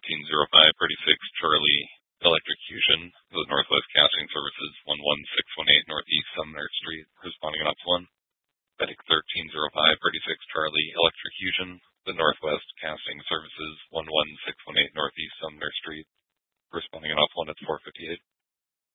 130536 Charlie Electrocution, the Northwest Casting Services 11618 Northeast Sumner Street, responding on ops 1. Medic 130536 Charlie Electrocution, the Northwest Casting Services 11618 Northeast Sumner Street, responding on ops 1 at 458.